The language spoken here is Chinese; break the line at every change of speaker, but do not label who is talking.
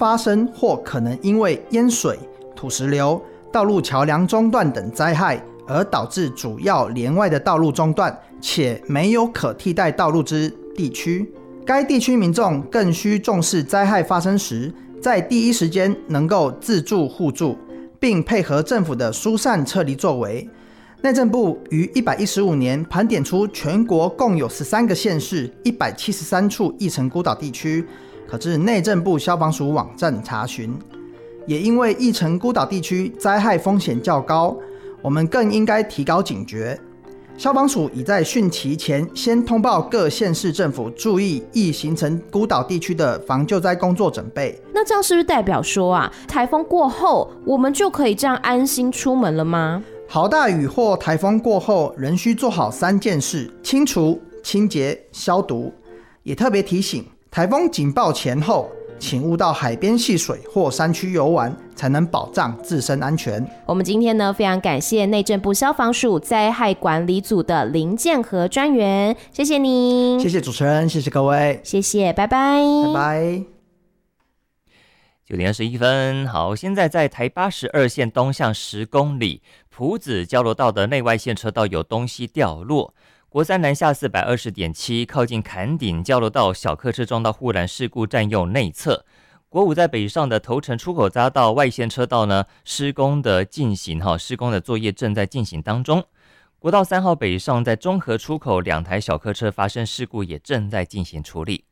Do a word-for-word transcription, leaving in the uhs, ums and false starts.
发生或可能因为淹水、土石流、道路桥梁中断等灾害而导致主要连外的道路中断，且没有可替代道路之地区，该地区民众更需重视灾害发生时在第一时间能够自助互助，并配合政府的疏散撤离作为。内政部于一百一十五年盘点出全国共有十三个县市一百七十三处易城孤岛地区，可至内政部消防署网站查询。也因为易城孤岛地区灾害风险较高，我们更应该提高警觉。消防署已在汛期前先通报各县市政府注意易形成孤岛地区的防救灾工作准备。
那这样是不是代表说啊，台风过后我们就可以这样安心出门了吗？
好大雨或台风过后仍需做好三件事：清除、清洁、消毒。也特别提醒，台风警报前后请勿到海边戏水或山区游玩，才能保障自身安全。
我们今天呢，非常感谢内政部消防署灾害管理组的林建和专员，谢谢您。
谢谢主持人，谢谢各位，
谢谢，拜拜，
拜拜。
九点二十一分，好，现在在台八十二线东向十公里埔子交流道的内外线车道有东西掉落。国三南下 四百二十点七 靠近坎顶交流道小客车撞到护栏事故占用内侧。国五在北上的头城出口匝道外线车道呢施工的进行哈，施工的作业正在进行当中。国道三号北上在中和出口两台小客车发生事故也正在进行处理。